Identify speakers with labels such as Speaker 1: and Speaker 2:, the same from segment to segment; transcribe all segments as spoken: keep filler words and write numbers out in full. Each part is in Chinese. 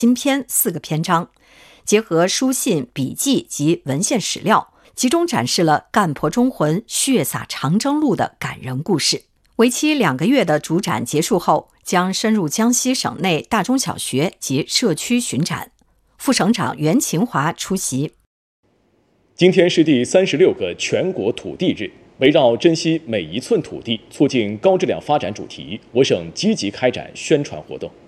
Speaker 1: 新篇四个篇章，结合书信、笔记及文献史料，集中展示了干婆忠魂、血洒长征路的感人故事。为期两个月的主展结束后，将深入江西省内大中小学及社区巡展。副省长袁勤华出席。
Speaker 2: 今天是第三十六个全国土地日，围绕珍惜每一寸土地、促进高质量发展主题，我省积极开展宣传活动。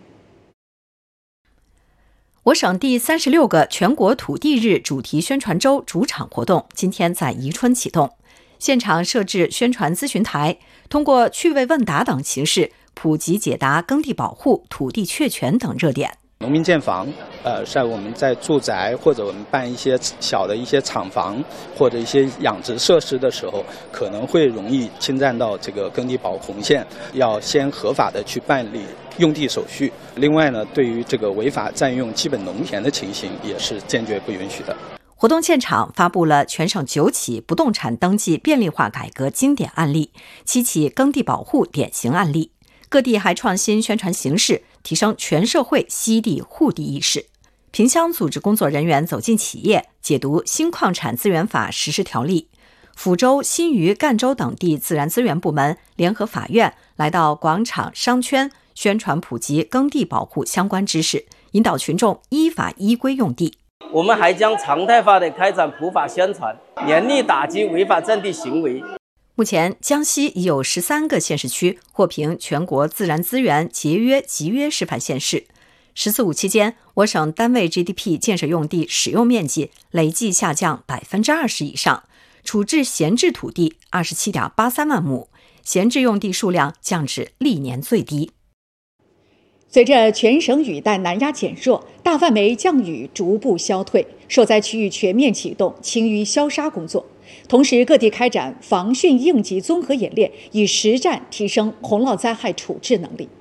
Speaker 1: 我省第三十六个全国土地日主题宣传周主场活动今天在宜春启动，现场设置宣传咨询台，通过趣味问答等形式普及解答耕地保护、土地确权等热点。
Speaker 3: 农民建房，呃，在我们在住宅或者我们办一些小的一些厂房或者一些养殖设施的时候，可能会容易侵占到这个耕地保护红线，要先合法的去办理用地手续。另外呢，对于这个违法占用基本农田的情形，也是坚决不允许的。
Speaker 1: 活动现场发布了全省九起不动产登记便利化改革经典案例，七起耕地保护典型案例。各地还创新宣传形式，提升全社会惜地护地意识。萍乡组织工作人员走进企业，解读新矿产资源法实施条例。抚州、新余、赣州等地自然资源部门联合法院来到广场、商圈，宣传普及耕地保护相关知识，引导群众依法依规用地。
Speaker 4: 我们还将常态化的开展普法宣传，严厉打击违法占地行为。
Speaker 1: 目前，江西已有十三个县市区获评全国自然资源节约集约示范县市。十四五期间，我省单位 G D P 建设用地使用面积累计下降百分之二十以上，处置闲置土地二十七点八三万亩，闲置用地数量降至历年最低。
Speaker 5: 随着全省雨带南压减弱，大范围降雨逐步消退，受灾区域全面启动清淤消杀工作。同时，各地开展防汛应急综合演练，以实战提升洪涝灾害处置能力。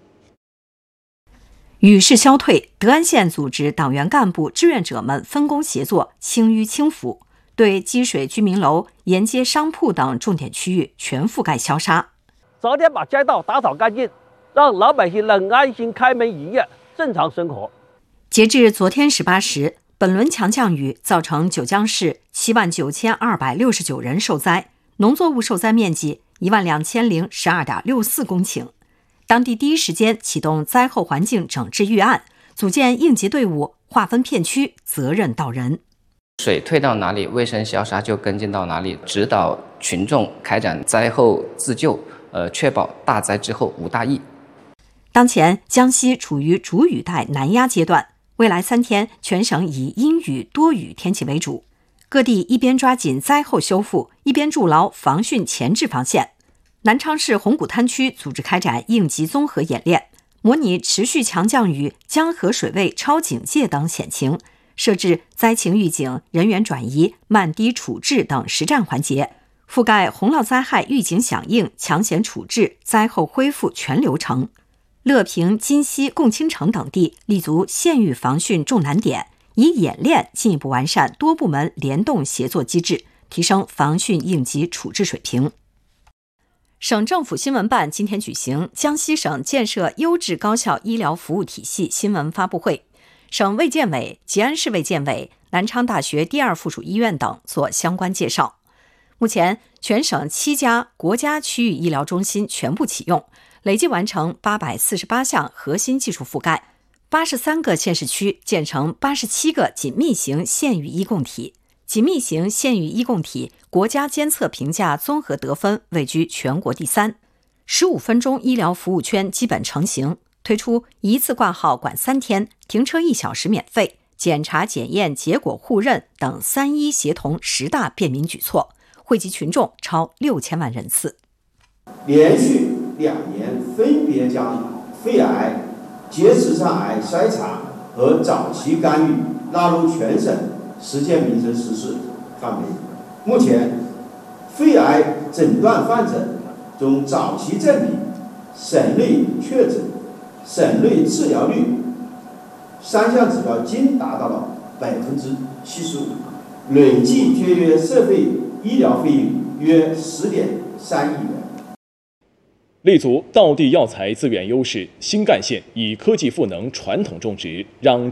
Speaker 1: 雨势消退，德安县组织党员干部、志愿者们分工协作，清淤清腐，对积水居民楼、沿街商铺等重点区域全覆盖消杀。
Speaker 6: 早点把街道打扫干净，让老百姓能安心开门营业，正常生活。
Speaker 1: 截至昨天十八时，本轮强降雨造成九江市七万九千二百六十九人受灾，农作物受灾面积一万两千零十二点六四公顷。当地第一时间启动灾后环境整治预案，组建应急队伍，划分片区，责任到人。
Speaker 7: 水退到哪里，卫生消杀就跟进到哪里，指导群众开展灾后自救，呃，确保大灾之后无大疫。
Speaker 1: 当前，江西处于主雨带南压阶段。未来三天，全省以阴雨多雨天气为主，各地一边抓紧灾后修复，一边筑牢防汛前置防线。南昌市红谷滩区组织开展应急综合演练，模拟持续强降雨、江河水位超警戒等险情，设置灾情预警、人员转移、慢堤处置等实战环节，覆盖洪涝灾害预警响应、抢险处置、灾后恢复全流程。乐平、金溪、共青城等地立足县域防汛重难点，以演练进一步完善多部门联动协作机制，提升防汛应急处置水平。省政府新闻办今天举行江西省建设优质高校医疗服务体系新闻发布会，省卫健委、吉安市卫健委、南昌大学第二附属医院等做相关介绍。目前，全省七家国家区域医疗中心全部启用，累计完成八百四十八项核心技术覆盖，八十三个县市区建成八十七个紧密型县域医共体。紧密型县域医共体国家监测评价综合得分位居全国第三。十五分钟医疗服务圈基本成型，推出一次挂号管三天、停车一小时免费、检查检验结果互认等三医协同十大便民举措，惠及群众超六千万人次。
Speaker 8: 连续两年分别将肺癌、结直肠癌筛查和早期干预纳入全省实践民生实施范围。目前，肺癌诊断患者中早期证明、省内确诊、省内治疗率三项指标均达到了百分之七十五，累计节约社会医疗费用约十点三亿元。
Speaker 2: 立足道地药材资源优势，新干线以科技赋能传统种植，让